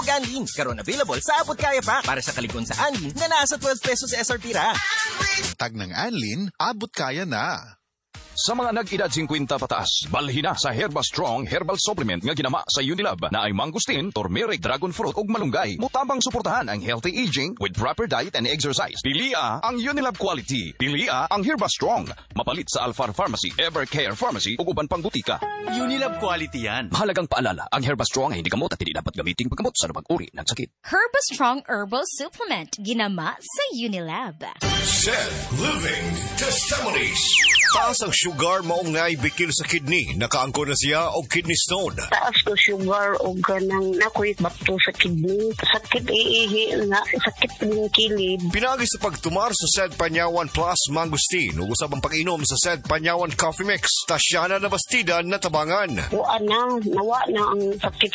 Anlin, karon available sa abot kaya pa para sa kaligon sa Anlin na nasa 12 pesos SRP ra. Tag ng Anlin, abot kaya na. Sa mga nag-edad 50 pataas, balhin na sa Herba Strong Herbal Supplement nga ginama sa Unilab na ay mangustin, turmeric, dragon fruit ug malunggay. Mutabang suportahan ang healthy aging with proper diet and exercise. Pilia ang Unilab quality. Pilia ang Herba Strong. Mapalit sa Alfar Pharmacy, Evercare Pharmacy ug uban pang butika. Unilab quality yan. Mahalagang paalala, ang Herba Strong ay hindi gamot at hindi dapat gamitin paggamot sa anumang uri ng sakit. Herba Strong Herbal Supplement ginama sa Unilab. Said Living Testimonies. Taas ang sugar maong naibikil sa kidney. Nakaangko na siya o kidney stone. Taas ko sugar o ganang nakoy bato sa kidney. Sakit iihi nga, sakit ng kilid. Pinagi sa pagtumar sa Said Panyawan Plus Mangustin ug usab ang pag-inom sa Said Panyawan Coffee Mix. Tasyana na bastida na tabangan. Nawa na ang sakit